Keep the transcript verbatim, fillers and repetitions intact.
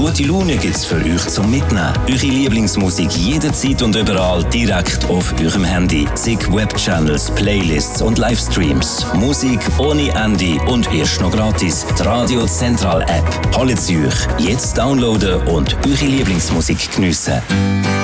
Gute Laune gibt's für euch zum Mitnehmen. Eure Lieblingsmusik jederzeit und überall direkt auf eurem Handy. Zig Webchannels, Playlists und Livestreams. Musik ohne Ende und erst noch gratis. Die Radio Central App. Holt sie euch. Jetzt downloaden und eure Lieblingsmusik geniessen.